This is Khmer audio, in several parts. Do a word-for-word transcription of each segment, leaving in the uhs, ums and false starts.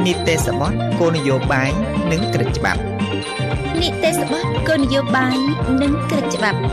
នីតិសបត់គោលនយោបាយនិងក្រឹតច្បាប់នីតិសបត់គោលនយោបាយនិងក្រឹតច្បាប់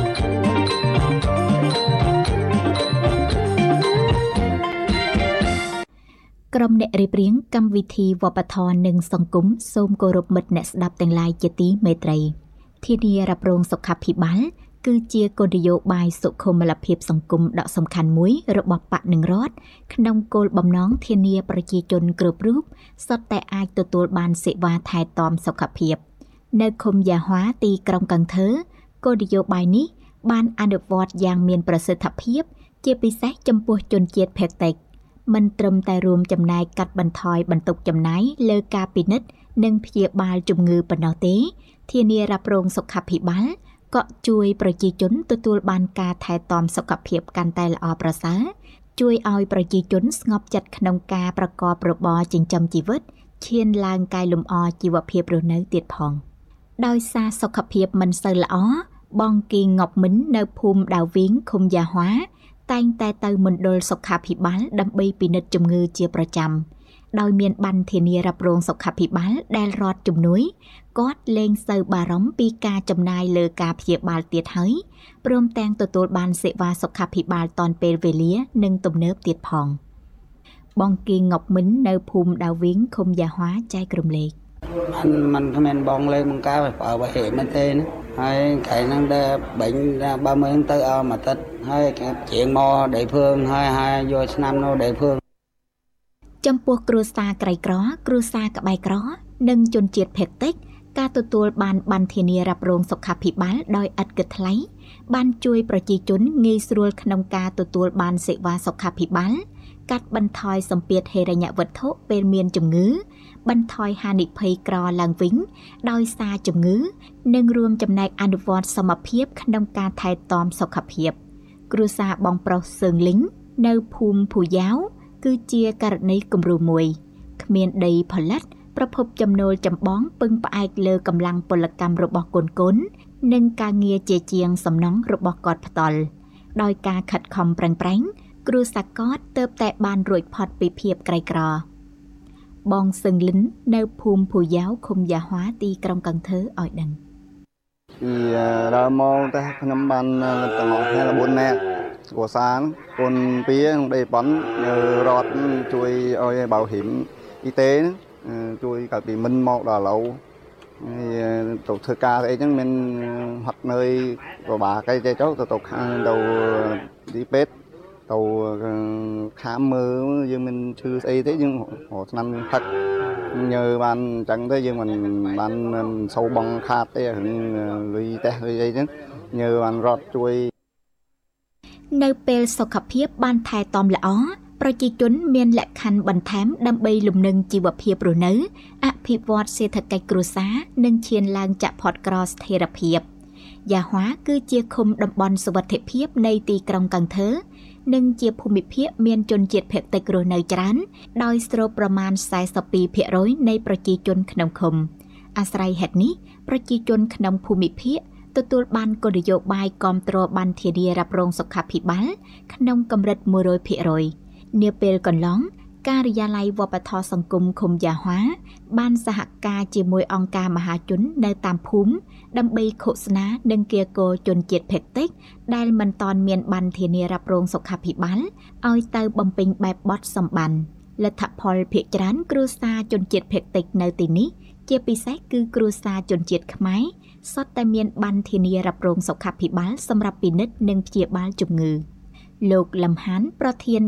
ក្រុមអ្នករៀបរៀងកម្មវិធីវប្បធម៌និងសង្គមសូមគោរពមិត្តអ្នកស្ដាប់ទាំងឡាយជាទីមេត្រីធានារ៉ាប់រងសុខាភិបាលគឺជាគោលនយោបាយសុខុមាលភាពសង្គមដ៏សំខាន់មួយរបស់បកនិងរដ្ឋក្នុងគោលបំណងធានាប្រជាជនគ្រប់រូបសុទ្ធតែអាចទទួលបានសេវាថែទាំសុខភាពនៅឃុំយ៉ាហွာទីក្រុងកន្ធើគោលនយោបាយនេះបានអនុវត្តយ៉ាងមានប្រសិទ្ធភាពជាពិសេសចំពោះជនជាតិភាគតិចមិនត្រឹមតែរួមចំណែកកាត់បន្ថយបន្ទុកចំណាយលើការពិនិត្យនិងព្យាបាលជំងឺប៉ុណ្ណោះទេធានារ៉ាប់រងសុខាភិបាលក៏ជួយប្រជាជនទទួលបានការថែទាំសុខភាពកាន់តែល្អប្រសើរជួយឲ្យប្រជាជនស្ងប់ចិត្តក្នុងការប្រកបរបរចិញ្ចឹមជីវិតឈានឡើងកែលម្អជីវភាពរស់នៅទៀតផងដោយសារសុខភាពមិនសូវល្អបងគីងប់មិននៅភូមិដាវវិញឃុំយ៉ាហွာតែងតែទៅមណ្ឌលសុខាភិបាលដើម្បីពិនិត្យជំងឺជាប្រចាំដោយមានប័ណ្ណធានារ៉ាប់រងសុខាភិបាលដែលរដ្ឋជំនួយគាត់លែងសូវបារម្ភពីការចំណាយលើការព្យាបាលទៀតហើយព្រមទាំងទទួលបានសេវាសុខាភិបាលទាន់ពេលវេលានិងទំនើបទៀតផងបងគីងប់មិននៅភូមិដាវវិញឃុំយ៉ាហွာចែករំលែកมันมันគ្មានបងលេងបង្ការបើបើហេមែនទេណាហើយថ្ងៃហ្នឹងដែរបាញ់បើមើលទៅអស់មួយទឹកហើយជាងមកដេភឿងហើយហើយយកឆ្នាំនោះដេភឿងចំពោះគ្រួសារក្រីក្រគ្រួសារក្បែរក្រនិងជនជាតិភាគតិចការទទួលបានប័ណ្ណធានារ៉ាប់រងសុខាភិបាលដោយឥតគិតថ្លៃបានជួយប្រជាជនងាយស្រួលក្នុងការទទួលបានសេវាសុខាភិបាលកាត់បន្ថយសម្ពាធហិរញ្ញវត្ថុពេលមានជំងឺបន្ថយហានិភ័យក្រឡើងវិញដោយសារជំងឺនិងរួមចំណែកអនុវត្តសមភាពក្នុងការថែទាំសុខភាពគ្រួសារបងប្រុសសឿងលីងនៅភូមិភូយ៉ាវគឺជាករណីគំរូមួយគ្មានដីផលិតប្រភពចំណូលចម្បងពឹងផ្អែកលើកម្លាំងពលកម្មរបស់កូនកូននិងការងារជាជាងសំណង់របស់គាត់ផ្ទាល់ដោយការខិតខំប្រឹងប្រែងគ្រួសារគាត់ទើបតែបានរួចផុតពីភាពក្រីក្របងសឹងលិននៅភូមិភូយ៉ាវឃុំយ៉ាហွာទីក្រុងកន្ធើឲ្យដឹងពីដើមមកតែខ្ញុំបានទាំងអស់គ្នាbốnនាក់គ្រួសារកូនពីរក្នុងដីប៉ុនរដ្ឋជួយឲ្យbảo hiểm y tếជួយកាលពីមិនមកដល់ឥឡូវទៅធ្វើការអីចឹងមានហត់នៅពិបាកអីទេចុះទៅទៅខាងទៅទីពេទ្យទៅខាមមើលយើងមិនឈឺស្អីទេយើងរកឆ្នាំផឹកញើបានអញ្ចឹងទៅយើងមិនបានសូវបងខាតទេរឿងលុយតេះលុយអីចឹងញើបានរត់ជួយនៅពេលសុខភាពបានថែទាំល្អប្រជាជនមានលក្ខខណ្ឌបន្ថែមដើម្បីលំនឹងជីវភាពរស់នៅអភិវឌ្ឍសេដ្ឋកិច្ចគ្រួសារនិងឈានឡើងចាក់ផុតក្រស្ថិរភាពយ៉ាហွာគឺជាឃុំតំបន់សុវត្ថិភាពនៃទីក្រុងកន្ធើនិងជាភូមិភាគមានជនជាតិភាគតិចរស់នៅច្រើនដោយស្រូបប្រមាណ42%នៃប្រជាជនក្នុងឃុំអាស្រ័យហេតុនេះប្រជាជនក្នុងភូមិភាគទទួលបានគោលនយោបាយគាំទ្រប័ណ្ណធានារ៉ាប់រងសុខាភិបាលក្នុងកម្រិតone hundred percentនាពេលកន្លងការិយាល័យវប្បធម៌សង្គមឃុំយ៉ាហွာបានសហការជាមួយអង្គការមហាជននៅតាមភូមិដើម្បីឃោសនានិងកៀរគរជនជាតិភាគតិចដែលមិនទាន់មានប័ណ្ណធានារ៉ាប់រងសុខាភិបាលឲ្យទៅបំពេញបែបបទសម្បត្តិលទ្ធផលភាគច្រើនគ្រួសារជនជាតិភាគតិចនៅទីនេះជាពិសេសគឺគ្រួសារជនជាតិខ្មែរសុទ្ធតែមានប័ណ្ណធានារ៉ាប់រងសុខាភិបាលសម្រាប់ពិនិត្យនិងព្យាបាលជំងឺលោកលំហានប្រធាន